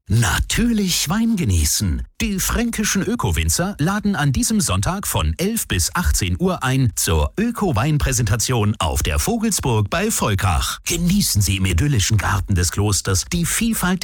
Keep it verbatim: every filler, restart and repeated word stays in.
Natürlich Wein genießen. Die fränkischen Öko-Winzer laden an diesem Sonntag von elf bis achtzehn Uhr ein zur Öko-Wein-Präsentation auf der Vogelsburg bei Volkach. Genießen Sie im idyllischen Garten des Klosters die Vielfalt